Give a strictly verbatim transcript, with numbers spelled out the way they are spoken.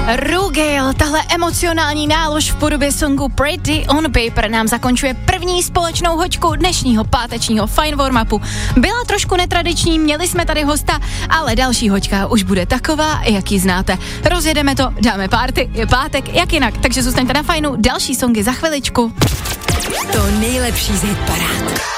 Rugale, tahle emocionální nálož v podobě songu Pretty on Paper nám zakončuje první společnou hoďku dnešního pátečního Fine Warm-upu. Byla trošku netradiční, měli jsme tady hosta, ale další hoďka už bude taková, jak ji znáte. Rozjedeme to, dáme party, je pátek, jak jinak, takže zůstaňte na Fajnu, další songy za chviličku. To nejlepší z hitparád.